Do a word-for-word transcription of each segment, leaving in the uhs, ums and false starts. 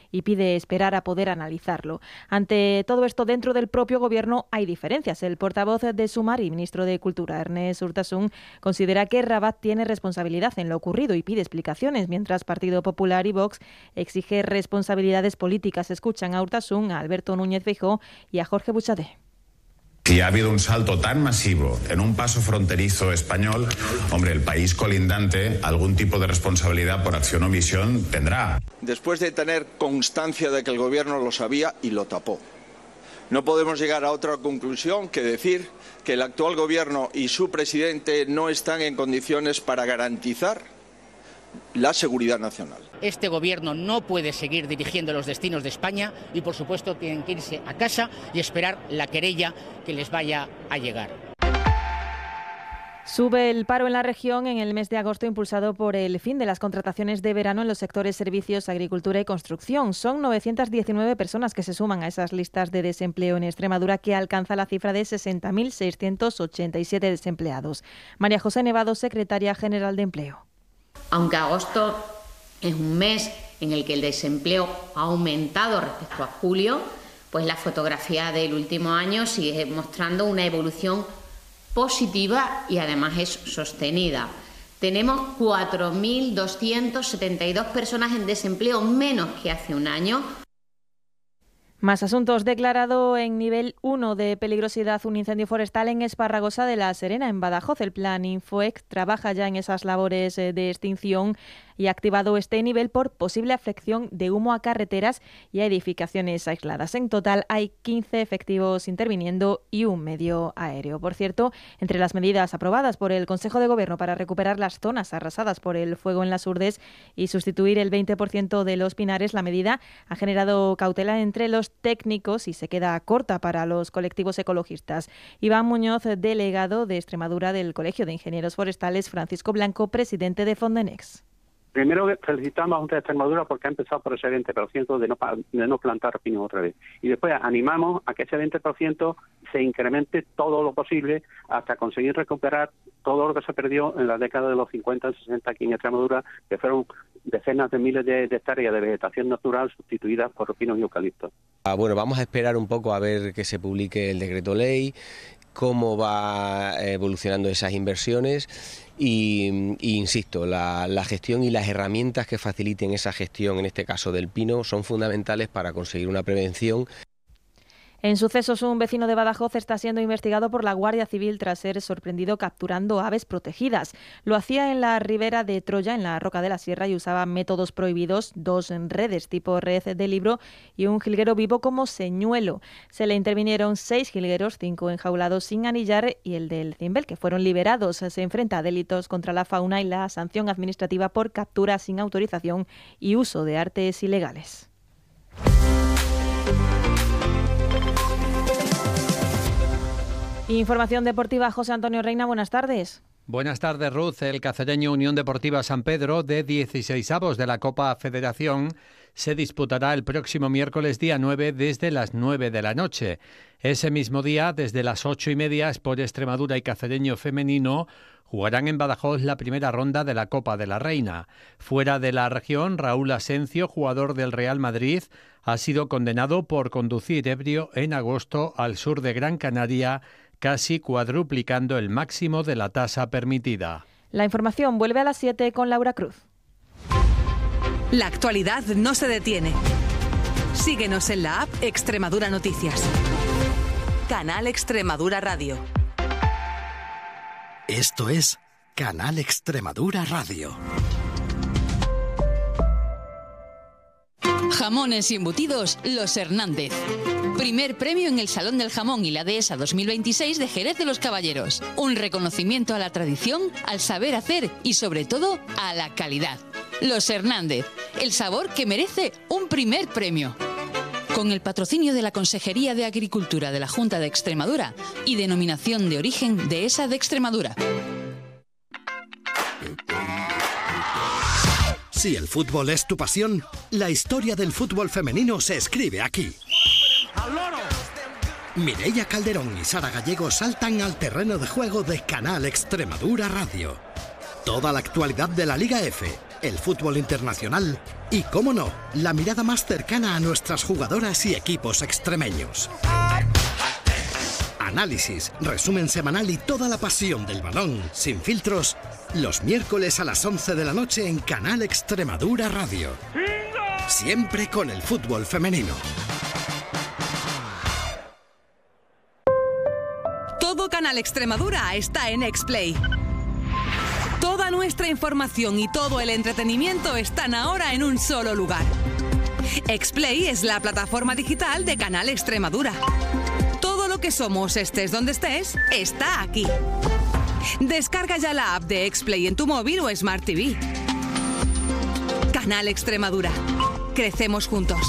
y pide esperar a poder analizarlo. Ante todo esto, dentro del propio Gobierno hay diferencias. El portavoz de Sumar y ministro de Cultura, Ernest Urtasun, considera que Rabat tiene responsabilidad en lo ocurrido y pide explicaciones, mientras Partido Popular y Vox exige responsabilidades políticas. Escuchan a Urtasun, a Alberto Núñez Feijóo y a Jorge Buxadé. Si ha habido un salto tan masivo en un paso fronterizo español, hombre, el país colindante algún tipo de responsabilidad por acción o omisión tendrá. Después de tener constancia de que el Gobierno lo sabía y lo tapó. No podemos llegar a otra conclusión que decir que el actual Gobierno y su presidente no están en condiciones para garantizar la seguridad nacional. Este Gobierno no puede seguir dirigiendo los destinos de España y, por supuesto, tienen que irse a casa y esperar la querella que les vaya a llegar. Sube el paro en la región en el mes de agosto, impulsado por el fin de las contrataciones de verano en los sectores servicios, agricultura y construcción. Son novecientas diecinueve personas que se suman a esas listas de desempleo en Extremadura, que alcanza la cifra de sesenta mil seiscientos ochenta y siete desempleados. María José Nevado, secretaria general de Empleo. Aunque agosto es un mes en el que el desempleo ha aumentado respecto a julio, pues la fotografía del último año sigue mostrando una evolución positiva y además es sostenida. Tenemos cuatro mil doscientas setenta y dos personas en desempleo menos que hace un año. Más asuntos. Declarado en nivel uno de peligrosidad un incendio forestal en Esparragosa de la Serena, en Badajoz. El plan Infoec trabaja ya en esas labores de extinción y ha activado este nivel por posible afección de humo a carreteras y a edificaciones aisladas. En total hay quince efectivos interviniendo y un medio aéreo. Por cierto, entre las medidas aprobadas por el Consejo de Gobierno para recuperar las zonas arrasadas por el fuego en las Urdes y sustituir el veinte por ciento de los pinares, la medida ha generado cautela entre los técnicos y se queda corta para los colectivos ecologistas. Iván Muñoz, delegado de Extremadura del Colegio de Ingenieros Forestales, Francisco Blanco, presidente de Fondenex. Primero felicitamos a la Junta de Extremadura porque ha empezado por ese veinte por ciento de no, de no plantar pino otra vez. Y después animamos a que ese veinte por ciento se incremente todo lo posible hasta conseguir recuperar todo lo que se perdió en la década de los cincuenta, sesenta aquí en Extremadura, que fueron decenas de miles de, de hectáreas de vegetación natural sustituidas por pinos y eucaliptos. Ah, bueno, vamos a esperar un poco a ver que se publique el decreto ley, cómo va evolucionando esas inversiones y, y insisto, la, la gestión y las herramientas que faciliten esa gestión, en este caso del pino, son fundamentales para conseguir una prevención. En sucesos, un vecino de Badajoz está siendo investigado por la Guardia Civil tras ser sorprendido capturando aves protegidas. Lo hacía en la ribera de Troya, en la Roca de la Sierra, y usaba métodos prohibidos, dos redes tipo red de libro y un jilguero vivo como señuelo. Se le intervinieron seis jilgueros, cinco enjaulados sin anillar y el del cimbel, que fueron liberados. Se enfrenta a delitos contra la fauna y la sanción administrativa por captura sin autorización y uso de artes ilegales. Información deportiva, José Antonio Reina, buenas tardes. Buenas tardes, Ruth. El cacereño Unión Deportiva San Pedro, de dieciseisavos de la Copa Federación, se disputará el próximo miércoles día nueve desde las nueve de la noche. Ese mismo día, desde las ocho y media, Sport Extremadura y Cacereño Femenino jugarán en Badajoz la primera ronda de la Copa de la Reina. Fuera de la región, Raúl Asencio, jugador del Real Madrid, ha sido condenado por conducir ebrio en agosto al sur de Gran Canaria, casi cuadruplicando el máximo de la tasa permitida. La información vuelve a las siete con Laura Cruz. La actualidad no se detiene. Síguenos en la app Extremadura Noticias. Canal Extremadura Radio. Esto es Canal Extremadura Radio. Jamones y embutidos Los Hernández. Primer premio en el Salón del Jamón y la Dehesa dos mil veintiséis de Jerez de los Caballeros. Un reconocimiento a la tradición, al saber hacer y sobre todo a la calidad. Los Hernández, el sabor que merece un primer premio. Con el patrocinio de la Consejería de Agricultura de la Junta de Extremadura y Denominación de Origen Dehesa de Extremadura. Si el fútbol es tu pasión, la historia del fútbol femenino se escribe aquí. Mireia Calderón y Sara Gallego saltan al terreno de juego de Canal Extremadura Radio. Toda la actualidad de la Liga F, el fútbol internacional y, cómo no, la mirada más cercana a nuestras jugadoras y equipos extremeños. Análisis, resumen semanal y toda la pasión del balón, sin filtros, los miércoles a las once de la noche en Canal Extremadura Radio. Siempre con el fútbol femenino. Todo Canal Extremadura está en Explay. Toda nuestra información y todo el entretenimiento están ahora en un solo lugar. Explay es la plataforma digital de Canal Extremadura. Todo lo que somos, estés donde estés, está aquí. Descarga ya la app de Explay en tu móvil o Smart T V. Canal Extremadura. Crecemos juntos.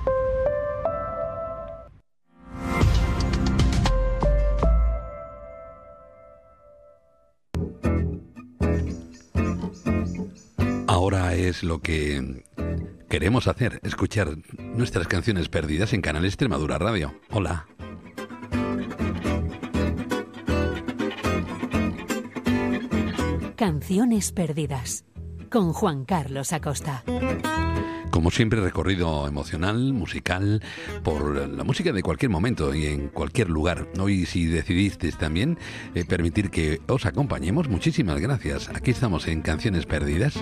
Ahora es lo que queremos hacer, escuchar nuestras canciones perdidas en Canal Extremadura Radio. Hola. Canciones perdidas, con Juan Carlos Acosta. Como siempre, recorrido emocional, musical, por la música de cualquier momento y en cualquier lugar. Hoy, si decidisteis también eh, permitir que os acompañemos, muchísimas gracias. Aquí estamos en Canciones Perdidas.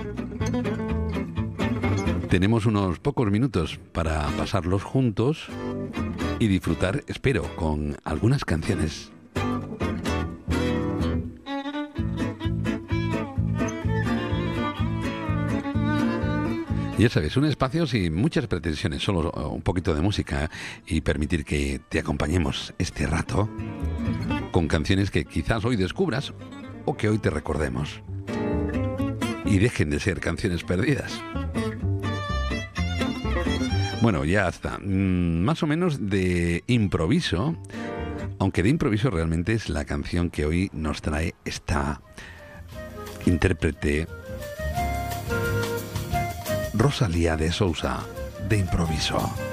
Tenemos unos pocos minutos para pasarlos juntos y disfrutar, espero, con algunas canciones. Ya sabes, un espacio sin muchas pretensiones, solo un poquito de música y permitir que te acompañemos este rato con canciones que quizás hoy descubras o que hoy te recordemos. Y dejen de ser canciones perdidas. Bueno, ya está. Mm, más o menos de improviso, aunque de improviso realmente es la canción que hoy nos trae esta intérprete Rosalía de Sousa, de improviso.